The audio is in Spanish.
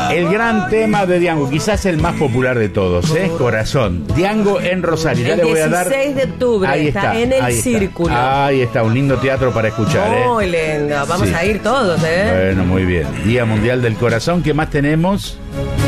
El gran tema de Diango, quizás el más popular de todos, Corazón. Diango en Rosario. Ya El le voy a dar. 16 de octubre. Ahí está en el Círculo. Ahí está, un lindo teatro para escuchar. Muy lindo. Vamos a ir todos, Bueno, muy bien. Día Mundial del Corazón. ¿Qué más tenemos?